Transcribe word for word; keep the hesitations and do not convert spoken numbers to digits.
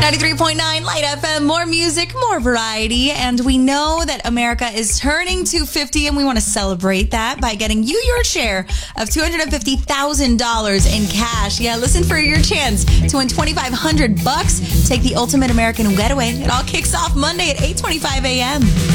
ninety-three point nine Light F M, more music, more variety. And we know that America is turning two fifty, and we want to celebrate that by getting you your share of two hundred fifty thousand dollars in cash. Yeah, listen for your chance to win twenty-five hundred bucks. Take the ultimate American getaway. It all kicks off Monday at eight twenty-five a.m.